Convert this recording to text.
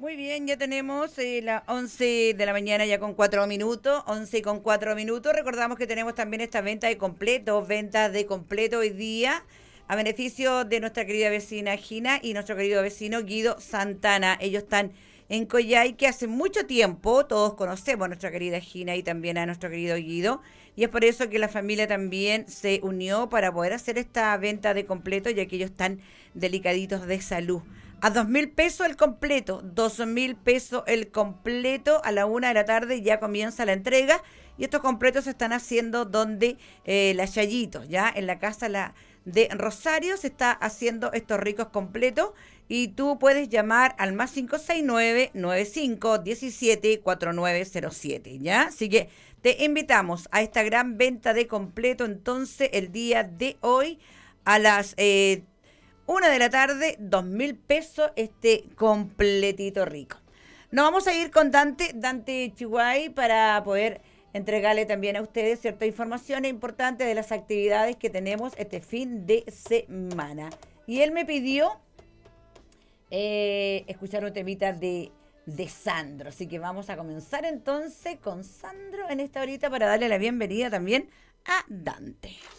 Muy bien, ya tenemos las 11 de la mañana ya con 4 minutos, 11 con 4 minutos. Recordamos que tenemos también esta venta de completo hoy día a beneficio de nuestra querida vecina Gina y nuestro querido vecino Guido Santana. Ellos están en Coyhai, que hace mucho tiempo todos conocemos a nuestra querida Gina y también a nuestro querido Guido. Y es por eso que la familia también se unió para poder hacer esta venta de completo, ya que ellos están delicaditos de salud. A 2.000 pesos el completo, 2.000 pesos el completo. A la 1 de la tarde ya comienza la entrega. Y estos completos se están haciendo donde la Yayitos, ya en la casa de Rosario se está haciendo estos ricos completos. Y tú puedes llamar al más 569-9517-4907, ¿ya? Así que te invitamos a esta gran venta de completo entonces el día de hoy a las 1 de la tarde, 2.000 pesos este completito rico. Nos vamos a ir con Dante Chihuay, para poder entregarle también a ustedes cierta información importante de las actividades que tenemos este fin de semana. Y él me pidió escuchar un temita de Sandro. Así que vamos a comenzar entonces con Sandro en esta horita para darle la bienvenida también a Dante.